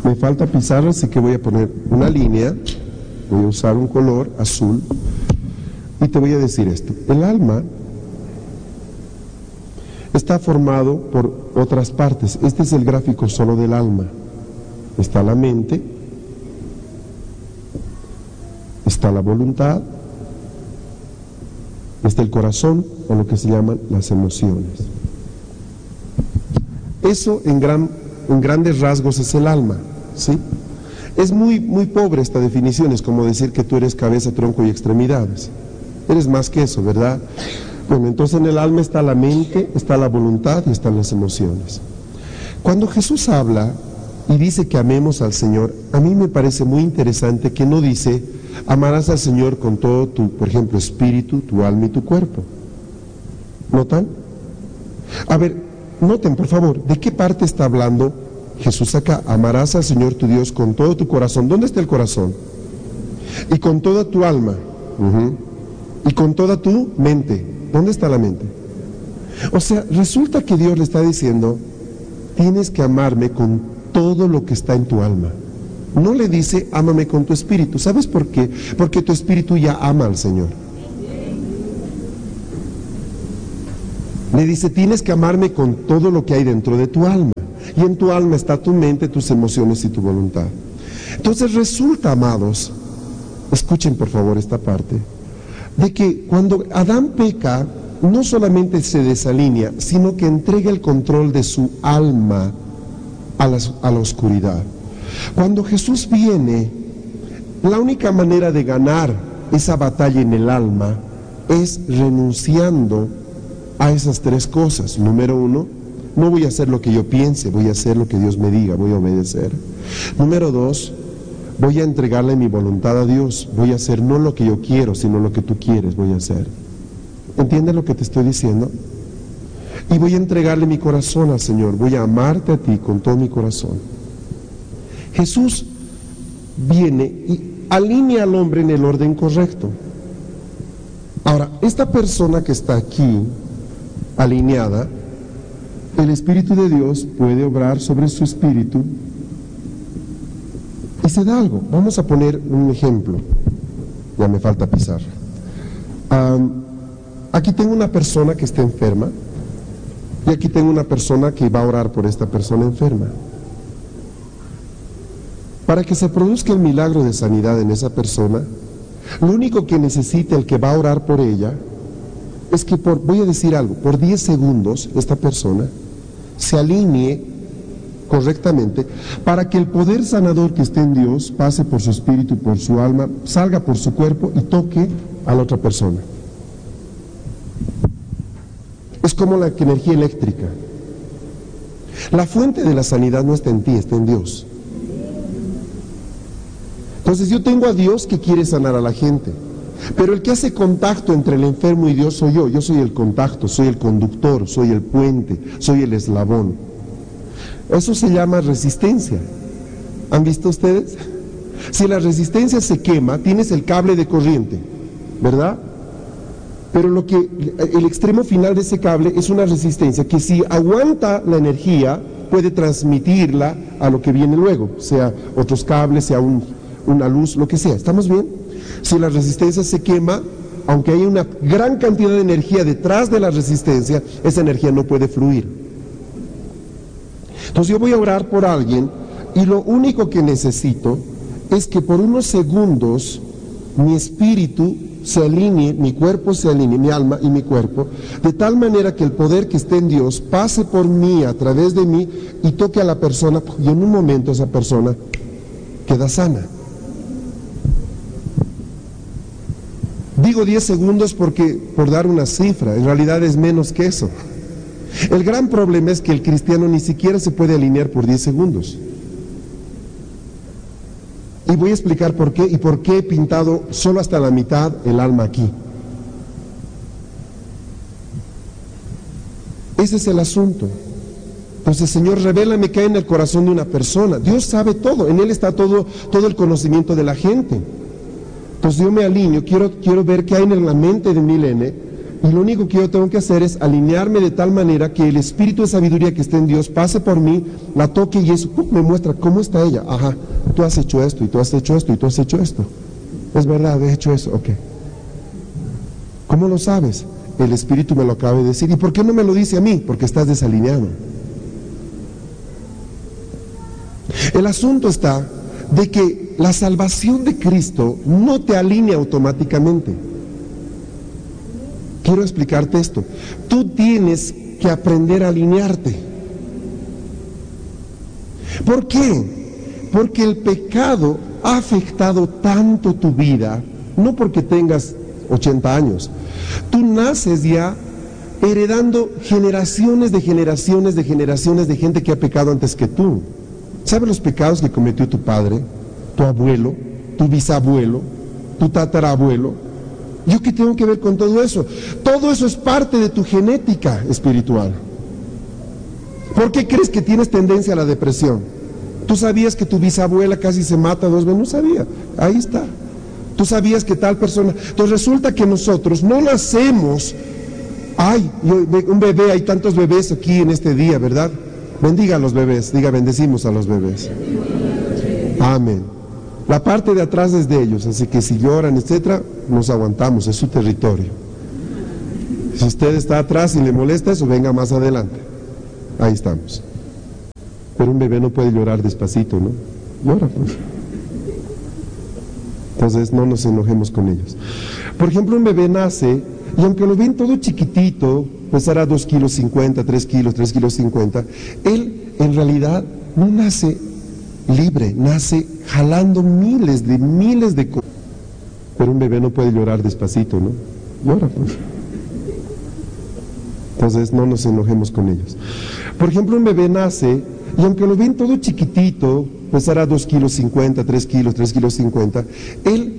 Me falta pizarra, así que voy a poner una línea, voy a usar un color azul y te voy a decir esto. El alma está formado por otras partes. Este es el gráfico solo del alma. Está la mente, está la voluntad, está el corazón, o lo que se llaman las emociones. Eso en grandes rasgos es el alma, ¿sí? Es muy pobre esta definición, es como decir que tú eres cabeza, tronco y extremidades. Eres más que eso, ¿verdad? Bueno, entonces en el alma está la mente, está la voluntad y están las emociones. Cuando Jesús habla y dice que amemos al Señor, a mí me parece muy interesante que no dice amarás al Señor con todo tu, por ejemplo, espíritu, tu alma y tu cuerpo. ¿Notan? A ver, noten por favor, ¿de qué parte está hablando Jesús acá? Amarás al Señor tu Dios con todo tu corazón. ¿Dónde está el corazón? Y con toda tu alma. Y con toda tu mente. ¿Dónde está la mente? O sea, resulta que Dios le está diciendo, tienes que amarme con todo lo que está en tu alma. No le dice, ámame con tu espíritu. ¿Sabes por qué? Porque tu espíritu ya ama al Señor. Le dice, tienes que amarme con todo lo que hay dentro de tu alma. Y en tu alma está tu mente, tus emociones y tu voluntad. Entonces resulta, amados, escuchen por favor esta parte, de que cuando Adán peca, no solamente se desalinea, sino que entrega el control de su alma a la oscuridad. Cuando Jesús viene, la única manera de ganar esa batalla en el alma es renunciando a esas tres cosas. Número uno, no voy a hacer lo que yo piense, voy a hacer lo que Dios me diga, voy a obedecer. Número dos, voy a entregarle mi voluntad a Dios, voy a hacer no lo que yo quiero, sino lo que tú quieres, voy a hacer. ¿Entiendes lo que te estoy diciendo? Y voy a entregarle mi corazón al Señor, voy a amarte a ti con todo mi corazón. Jesús viene y alinea al hombre en el orden correcto. Ahora, esta persona que está aquí, alineada, el Espíritu de Dios puede obrar sobre su espíritu y se da algo. Vamos a poner un ejemplo. Ya me falta pizarra. Aquí tengo una persona que está enferma y aquí tengo una persona que va a orar por esta persona enferma. Para que se produzca el milagro de sanidad en esa persona, lo único que necesita el que va a orar por ella es que voy a decir algo, por 10 segundos esta persona se alinee correctamente para que el poder sanador que esté en Dios pase por su espíritu, por su alma, salga por su cuerpo y toque a la otra persona. Es como la energía eléctrica. La fuente de la sanidad no está en ti, está en Dios. Entonces yo tengo a Dios que quiere sanar a la gente, pero el que hace contacto entre el enfermo y Dios soy yo soy el contacto, soy el conductor, soy el puente, soy el eslabón. Eso se llama resistencia. ¿Han visto ustedes? Si la resistencia se quema, tienes el cable de corriente, ¿verdad? Pero el extremo final de ese cable es una resistencia que si aguanta la energía, puede transmitirla a lo que viene luego, sea otros cables, sea una luz, lo que sea. ¿Estamos bien? Si la resistencia se quema, aunque haya una gran cantidad de energía detrás de la resistencia, esa energía no puede fluir. Entonces yo voy a orar por alguien y lo único que necesito es que por unos segundos mi espíritu se alinee, mi cuerpo se alinee, mi alma y mi cuerpo, de tal manera que el poder que esté en Dios pase por mí, a través de mí, y toque a la persona, y en un momento esa persona queda sana. Digo 10 segundos por dar una cifra, en realidad es menos que eso. El gran problema es que el cristiano ni siquiera se puede alinear por 10 segundos. Y voy a explicar por qué y por qué he pintado solo hasta la mitad el alma aquí. Ese es el asunto. Entonces, Señor, revélame qué hay en el corazón de una persona. Dios sabe todo, en Él está todo el conocimiento de la gente. Entonces yo me alineo, quiero ver qué hay en la mente de Milene, Y lo único que yo tengo que hacer es alinearme de tal manera que el espíritu de sabiduría que esté en Dios pase por mí, la toque y eso me muestra cómo está ella. Ajá, tú has hecho esto, y tú has hecho esto, y tú has hecho esto. Es verdad, he hecho eso, ok. ¿Cómo lo sabes? El espíritu me lo acaba de decir. ¿Y por qué no me lo dice a mí? Porque estás desalineado. El asunto está de que la salvación de Cristo no te alinea automáticamente. Quiero explicarte esto. Tú tienes que aprender a alinearte. ¿Por qué? Porque el pecado ha afectado tanto tu vida, no porque tengas 80 años. Tú naces ya heredando generaciones de generaciones de generaciones de gente que ha pecado antes que tú. ¿Sabes los pecados que cometió tu padre, tu abuelo, tu bisabuelo, tu tatarabuelo? ¿Yo qué tengo que ver con todo eso? Todo eso es parte de tu genética espiritual. ¿Por qué crees que tienes tendencia a la depresión? ¿Tú sabías que tu bisabuela casi se mata 2 veces? No sabía, ahí está. ¿Tú sabías que tal persona? Entonces resulta que nosotros no nacemos. Ay, un bebé, hay tantos bebés aquí en este día, ¿verdad? Bendiga a los bebés, diga bendecimos a los bebés. Amén. La parte de atrás es de ellos, así que si lloran, etcétera, nos aguantamos, es su territorio. Si usted está atrás y le molesta eso, venga más adelante. Ahí estamos. Pero un bebé no puede llorar despacito, ¿no? Llora, pues. Entonces no nos enojemos con ellos. Por ejemplo, un bebé nace y aunque lo ven todo chiquitito, pesará 2,50 kilos, 3 kilos, 3,50 kilos, él en realidad no nace libre, nace jalando miles de cosas. Pero un bebé no puede llorar despacito, ¿no? Llora, pues. Entonces no nos enojemos con ellos. Por ejemplo, un bebé nace y aunque lo ven todo chiquitito, pesará 2,50 kilos, 3 kilos, 3,50 kilos, él